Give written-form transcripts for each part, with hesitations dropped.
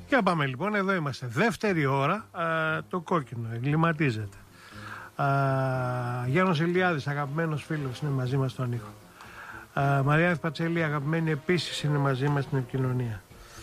Και πάμε λοιπόν, εδώ είμαστε. Δεύτερη ώρα, το κόκκινο εγκληματίζεται. Γιάννος Ηλιάδης, αγαπημένος φίλος, είναι μαζί μας στον ήχο. Μαρία Πατσέλη, αγαπημένη, επίσης είναι μαζί μας στην επικοινωνία.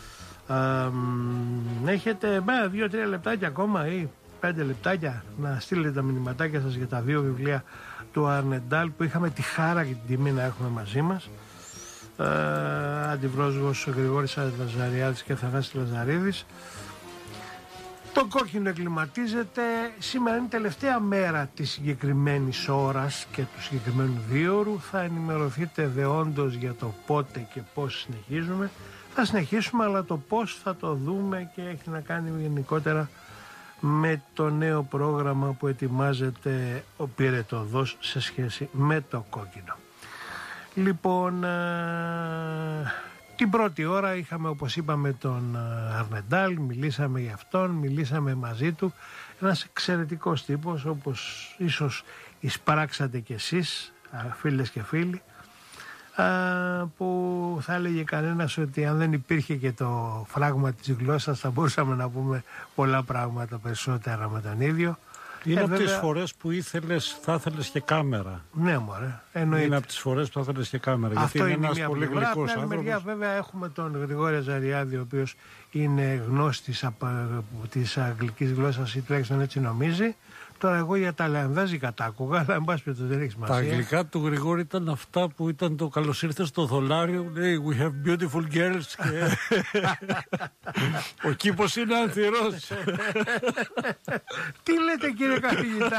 Έχετε 2-3 λεπτάκια ακόμα ή 5 λεπτάκια να στείλετε τα μηνυματάκια σας για τα 2 βιβλία του Αρνεντάλ που είχαμε τη χάρα και την τιμή να έχουμε μαζί μας. Αντιπρόσωπος Γρηγόρης Λαζαριάδης και Θανάσης Λαζαρίδης. Το κόκκινο εγκληματίζεται. Σήμερα είναι η τελευταία μέρα της συγκεκριμένης ώρας και του συγκεκριμένου δίωρου. Θα ενημερωθείτε δεόντως για το πότε και πώς συνεχίζουμε. Θα συνεχίσουμε, αλλά το πώς θα το δούμε και έχει να κάνει γενικότερα με το νέο πρόγραμμα που ετοιμάζεται ο πυρετοδός σε σχέση με το κόκκινο. Λοιπόν, την πρώτη ώρα είχαμε, όπως είπαμε, τον Αρνεντάλ, μιλήσαμε για αυτόν, μιλήσαμε μαζί του. Ένας εξαιρετικός τύπος, όπως ίσως εισπράξατε κι εσείς, φίλες και φίλοι, που θα έλεγε κανένας ότι αν δεν υπήρχε και το φράγμα της γλώσσας θα μπορούσαμε να πούμε πολλά πράγματα περισσότερα με τον ίδιο. Είναι από βέβαια... τις φορές που θα ήθελες και κάμερα. Ναι, μωρέ, εννοείται. Είναι από τις φορές που θα ήθελες και κάμερα. Αυτό γιατί είναι ένας μια πολύ πλευρά. γλυκός Από την άλλη μεριά, βέβαια, έχουμε τον Γρηγόρη Ζαριάδη, ο οποίος είναι γνώστης της αγγλικής γλώσσας ή τουλάχιστον έτσι νομίζει. Τώρα εγώ για τα Ολλανδέζικα τα άκουγα, αλλά εν πάση περιπτώσει δεν έχει σημασία. Τα αγγλικά του Γρηγόρη ήταν αυτά που ήταν το καλώς ήρθες στο δολάριο. Λέει we have beautiful girls. Και... ο κήπος είναι ανθυρός. Τι λέτε, κύριε καθηγητά?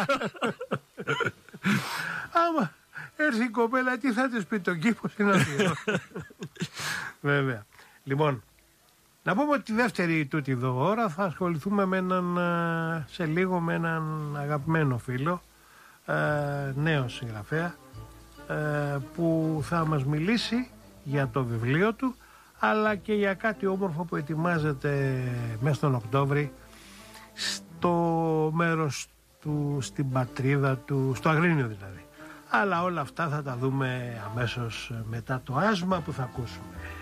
Άμα έρθει η κοπέλα, τι θα της πει? Το κήπος είναι ανθυρός. Βέβαια. Λοιπόν, να πούμε ότι τη δεύτερη τούτη εδώ ώρα θα ασχοληθούμε με σε λίγο με έναν αγαπημένο φίλο, νέο συγγραφέα, που θα μας μιλήσει για το βιβλίο του, αλλά και για κάτι όμορφο που ετοιμάζεται μέσα στον Οκτώβρη στο μέρος του, στην πατρίδα του, στο Αγρίνιο δηλαδή. Αλλά όλα αυτά θα τα δούμε αμέσως μετά το άσμα που θα ακούσουμε.